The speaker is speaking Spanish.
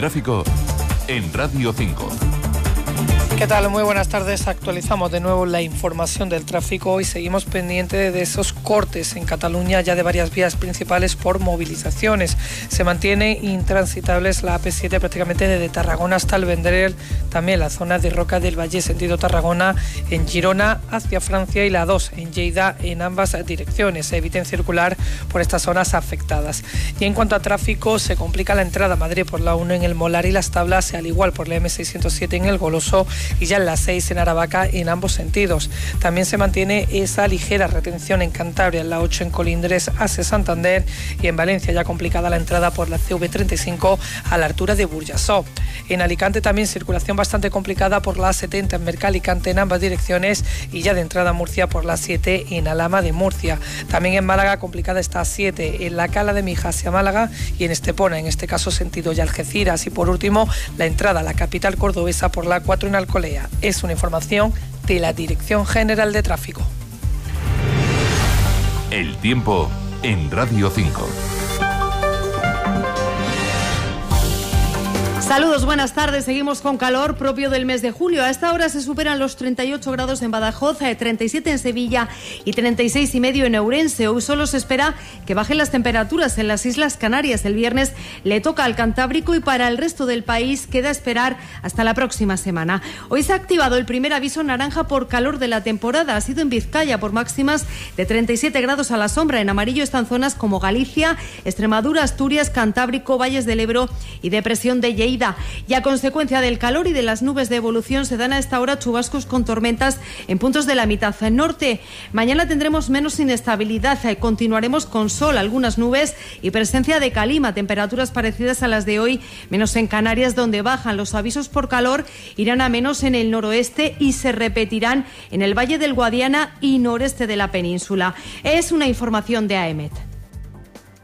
tráfico en Radio 5. ¿Qué tal? Muy buenas tardes. Actualizamos de nuevo la información del tráfico y seguimos pendientes de esos cortes en Cataluña ya de varias vías principales por movilizaciones. Se mantiene intransitables la AP7 prácticamente desde Tarragona hasta el Vendrell, también la zona de Roca del Valle sentido Tarragona en Girona hacia Francia y la 2 en Lleida en ambas direcciones. Se eviten circular por estas zonas afectadas. Y en cuanto a tráfico, se complica la entrada a Madrid por la 1 en el Molar y Las Tablas, al igual por la M607 en el Goloso y ya en la 6 en Aravaca en ambos sentidos. También se mantiene esa ligera retención en Cantabria, en la 8 en Colindres hacia Santander y en Valencia ya complicada la entrada por la CV35 a la altura de Burjasó. En Alicante también circulación bastante complicada por la A70 en Mercalicante en ambas direcciones y ya de entrada a Murcia por la 7 en Alhama de Murcia. También en Málaga complicada está a 7 en la Cala de Mija hacia Málaga y en Estepona, en este caso sentido ya Algeciras. Y por último, la entrada a la capital cordobesa por la 4 en Alcolea. Es una información de la Dirección General de Tráfico. El tiempo en Radio 5. Saludos, buenas tardes. Seguimos con calor propio del mes de julio. A esta hora se superan los 38 grados en Badajoz, 37 en Sevilla y 36,5 en Ourense. Hoy solo se espera que bajen las temperaturas en las Islas Canarias. El viernes le toca al Cantábrico y para el resto del país queda esperar hasta la próxima semana. Hoy se ha activado el primer aviso naranja por calor de la temporada. Ha sido en Vizcaya por máximas de 37 grados a la sombra. En amarillo están zonas como Galicia, Extremadura, Asturias, Cantábrico, Valles del Ebro y depresión de Lleida. Y a consecuencia del calor y de las nubes de evolución se dan a esta hora chubascos con tormentas en puntos de la mitad norte. Mañana tendremos menos inestabilidad, continuaremos con sol, algunas nubes y presencia de calima, temperaturas parecidas a las de hoy, menos en Canarias donde bajan. Los avisos por calor irán a menos en el noroeste y se repetirán en el Valle del Guadiana y noreste de la península. Es una información de AEMET.